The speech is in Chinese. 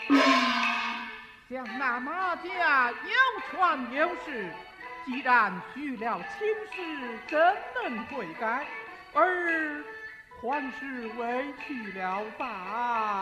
像那马家有权有势，既然许了亲事，怎能悔改？而还是委屈了吧？